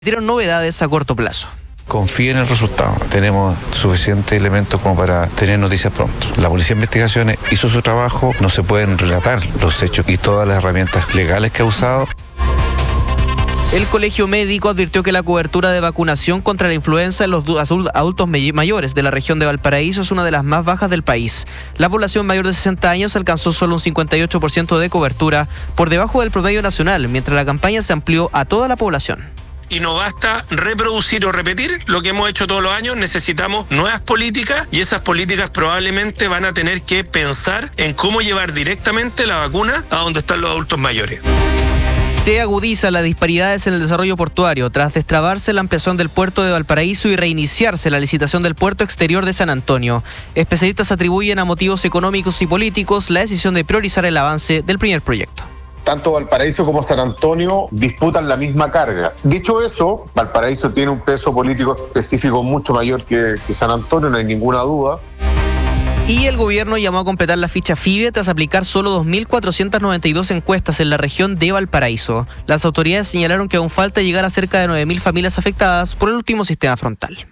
Dieron novedades a corto plazo. Confíe en el resultado. Tenemos suficientes elementos como para tener noticias pronto. La Policía de Investigaciones hizo su trabajo, no se pueden relatar los hechos y todas las herramientas legales que ha usado. El Colegio Médico advirtió que la cobertura de vacunación contra la influenza en los adultos mayores de la región de Valparaíso es una de las más bajas del país. La población mayor de 60 años alcanzó solo un 58% de cobertura, por debajo del promedio nacional, mientras la campaña se amplió a toda la población. Y no basta reproducir o repetir lo que hemos hecho todos los años, necesitamos nuevas políticas y esas políticas probablemente van a tener que pensar en cómo llevar directamente la vacuna a donde están los adultos mayores. Se agudizan las disparidades en el desarrollo portuario tras destrabarse la ampliación del puerto de Valparaíso y reiniciarse la licitación del puerto exterior de San Antonio. Especialistas atribuyen a motivos económicos y políticos la decisión de priorizar el avance del primer proyecto. Tanto Valparaíso como San Antonio disputan la misma carga. Dicho eso, Valparaíso tiene un peso político específico mucho mayor que San Antonio, no hay ninguna duda. Y el gobierno llamó a completar la ficha FIBE tras aplicar solo 2.492 encuestas en la región de Valparaíso. Las autoridades señalaron que aún falta llegar a cerca de 9.000 familias afectadas por el último sistema frontal.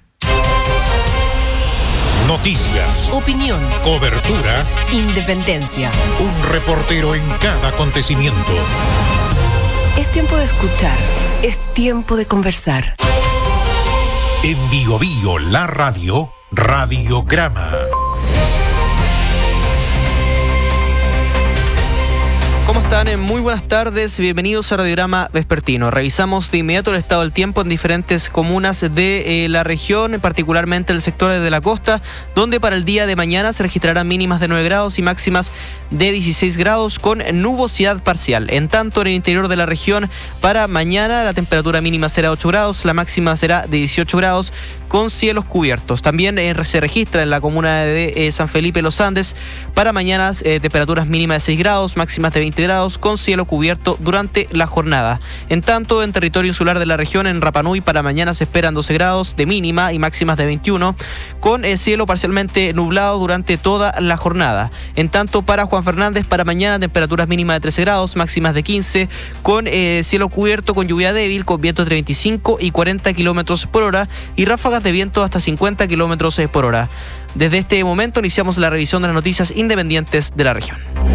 Noticias, opinión, cobertura, independencia. Un reportero en cada acontecimiento. Es tiempo de escuchar, es tiempo de conversar. En Bio Bio, la radio, Radiograma. ¿Cómo están? Muy buenas tardes, bienvenidos a Radiograma Vespertino. Revisamos de inmediato el estado del tiempo en diferentes comunas de la región, particularmente el sector de la costa, donde para el día de mañana se registrarán mínimas de 9 grados y máximas de 16 grados con nubosidad parcial. En tanto, en el interior de la región, para mañana la temperatura mínima será 8 grados, la máxima será de 18 grados con cielos cubiertos. También se registra en la comuna de San Felipe Los Andes, para mañana temperaturas mínimas de 6 grados, máximas de 20 grados con cielo cubierto durante la jornada. En tanto, en territorio insular de la región, en Rapa Nui, para mañana se esperan 12 grados de mínima y máximas de 21, con el cielo parcialmente nublado durante toda la jornada. En tanto, para Juan Fernández, para mañana temperaturas mínimas de 13 grados, máximas de 15, con cielo cubierto con lluvia débil, con vientos de 25 y 40 kilómetros por hora y ráfagas de viento hasta 50 kilómetros por hora. Desde este momento iniciamos la revisión de las noticias independientes de la región.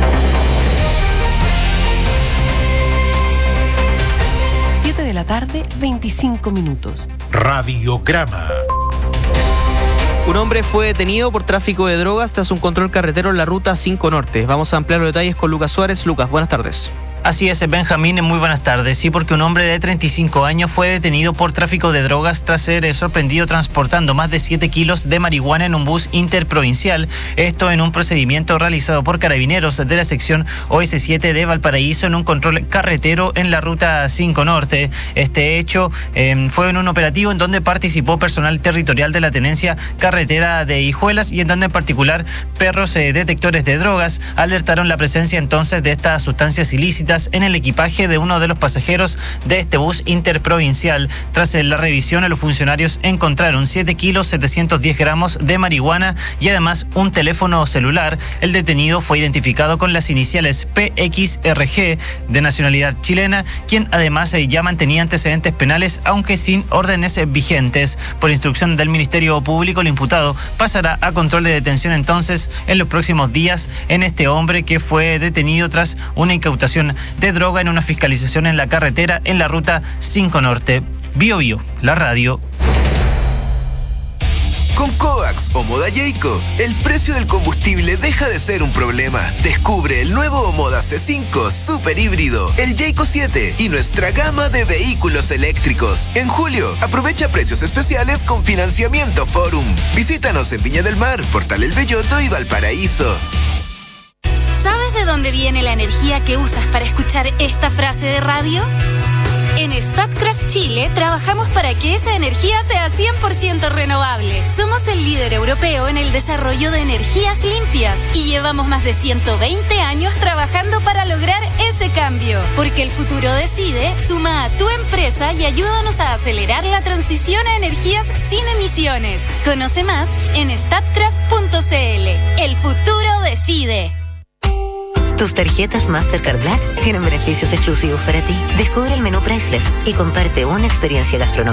De la tarde, 25 minutos. Radiograma. Un hombre fue detenido por tráfico de drogas tras un control carretero en la ruta 5 Norte. Vamos a ampliar los detalles con Lucas Suárez. Lucas, buenas tardes. Así es, Benjamín, muy buenas tardes. Sí, porque un hombre de 35 años fue detenido por tráfico de drogas tras ser sorprendido transportando más de 7 kilos de marihuana en un bus interprovincial. Esto en un procedimiento realizado por carabineros de la sección OS7 de Valparaíso en un control carretero en la ruta 5 Norte. Este hecho fue en un operativo en donde participó personal territorial de la tenencia carretera de Hijuelas y en donde en particular perros detectores de drogas alertaron la presencia entonces de estas sustancias ilícitas en el equipaje de uno de los pasajeros de este bus interprovincial. Tras la revisión, los funcionarios encontraron 7 kilos 710 gramos de marihuana y además un teléfono celular. El detenido fue identificado con las iniciales PXRG, de nacionalidad chilena, quien además ya mantenía antecedentes penales, aunque sin órdenes vigentes. Por instrucción del Ministerio Público, el imputado pasará a control de detención entonces en los próximos días en este hombre que fue detenido tras una incautación de droga en una fiscalización en la carretera en la ruta 5 Norte. Bio Bio, la radio. Con Coax o Moda Jayco, el precio del combustible deja de ser un problema. Descubre el nuevo Moda C5 Super Híbrido, el Jayco 7 y nuestra gama de vehículos eléctricos. En julio, aprovecha precios especiales con financiamiento Forum. Visítanos en Viña del Mar, Portal El Belloto y Valparaíso. ¿Sabes de dónde viene la energía que usas para escuchar esta frase de radio? En Statkraft Chile trabajamos para que esa energía sea 100% renovable. Somos el líder europeo en el desarrollo de energías limpias y llevamos más de 120 años trabajando para lograr ese cambio. Porque el futuro decide, suma a tu empresa y ayúdanos a acelerar la transición a energías sin emisiones. Conoce más en statkraft.cl. El futuro decide. Tus tarjetas Mastercard Black tienen beneficios exclusivos para ti. Descubre el menú Priceless y comparte una experiencia gastronómica